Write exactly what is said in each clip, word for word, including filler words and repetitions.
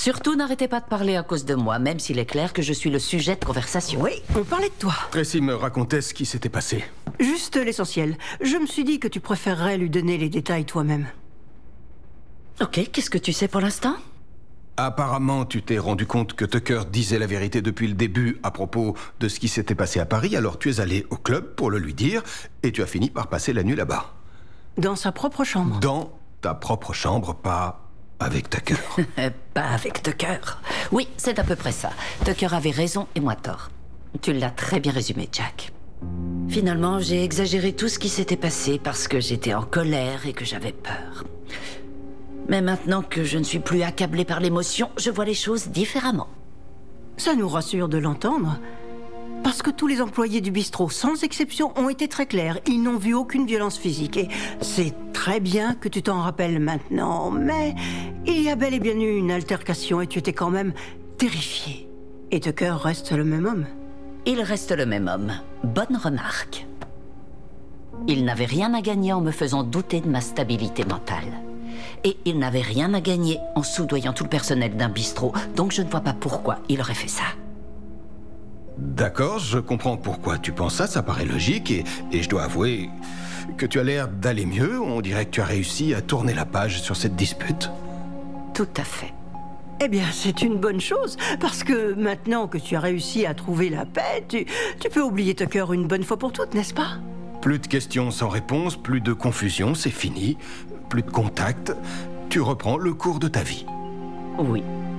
Surtout n'arrêtez pas de parler à cause de moi, même s'il est clair que je suis le sujet de conversation. Oui, on parlait de toi. Tracy me racontait ce qui s'était passé. Juste l'essentiel. Je me suis dit que tu préférerais lui donner les détails toi-même. Ok, qu'est-ce que tu sais pour l'instant? Apparemment, tu t'es rendu compte que Tucker disait la vérité depuis le début à propos de ce qui s'était passé à Paris, alors tu es allé au club pour le lui dire, et tu as fini par passer la nuit là-bas. Dans sa propre chambre. Dans ta propre chambre, pas avec Tucker. Pas avec Tucker. Oui, c'est à peu près ça. Tucker avait raison et moi tort. Tu l'as très bien résumé, Jack. Finalement, j'ai exagéré tout ce qui s'était passé parce que j'étais en colère et que j'avais peur. Mais maintenant que je ne suis plus accablée par l'émotion, je vois les choses différemment. Ça nous rassure de l'entendre. Parce que tous les employés du bistrot, sans exception, ont été très clairs. Ils n'ont vu aucune violence physique. Et c'est très bien que tu t'en rappelles maintenant. Mais il y a bel et bien eu une altercation et tu étais quand même terrifié. Et Tucker reste le même homme. Il reste le même homme. Bonne remarque. Il n'avait rien à gagner en me faisant douter de ma stabilité mentale. Et il n'avait rien à gagner en soudoyant tout le personnel d'un bistrot, donc je ne vois pas pourquoi il aurait fait ça. D'accord, je comprends pourquoi tu penses ça, ça paraît logique, et, et je dois avouer que tu as l'air d'aller mieux. On dirait que tu as réussi à tourner la page sur cette dispute. Tout à fait. Eh bien, c'est une bonne chose, parce que maintenant que tu as réussi à trouver la paix, tu, tu peux oublier Tucker une bonne fois pour toutes, n'est-ce pas? Plus de questions sans réponse, plus de confusion, c'est fini. Plus de contact, tu reprends le cours de ta vie. Oui.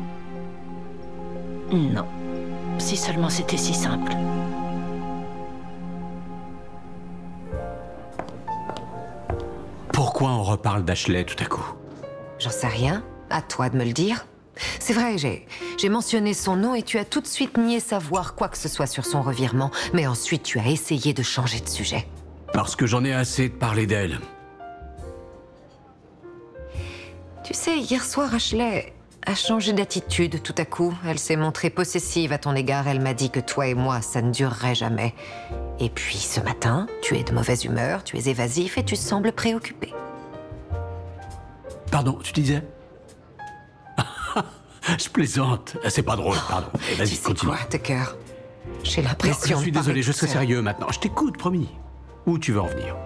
Non. Si seulement c'était si simple. Pourquoi on reparle d'Ashley tout à coup? J'en sais rien. À toi de me le dire. C'est vrai, j'ai j'ai mentionné son nom et tu as tout de suite nié savoir quoi que ce soit sur son revirement. Mais ensuite, tu as essayé de changer de sujet. Parce que j'en ai assez de parler d'elle. Tu sais, hier soir, Ashley a changé d'attitude tout à coup. Elle s'est montrée possessive à ton égard. Elle m'a dit que toi et moi, ça ne durerait jamais. Et puis, ce matin, tu es de mauvaise humeur, tu es évasif et tu sembles préoccupé. Pardon, tu disais? Je plaisante. C'est pas drôle, pardon. Et vas-y, Tu sais continue. quoi, Tucker? J'ai Non, l'impression je suis de désolé, je parler serai toute seule. sérieux maintenant. Je t'écoute, promis. Où tu veux en venir?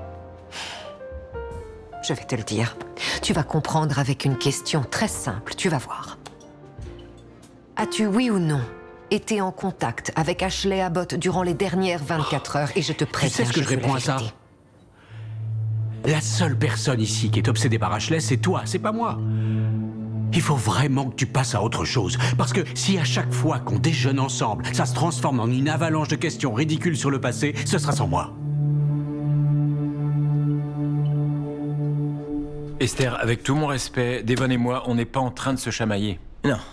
Je vais te le dire. Tu vas comprendre avec une question très simple, tu vas voir. As-tu, oui ou non, été en contact avec Ashley Abbott durant les dernières vingt-quatre heures? Et je te préviens, sais ce que je veux la réponds à ça? vérité. La seule personne ici qui est obsédée par Ashley, c'est toi, c'est pas moi. Il faut vraiment que tu passes à autre chose. Parce que si à chaque fois qu'on déjeune ensemble, ça se transforme en une avalanche de questions ridicules sur le passé, ce sera sans moi. Esther, avec tout mon respect, Devon et moi, on n'est pas en train de se chamailler. Non,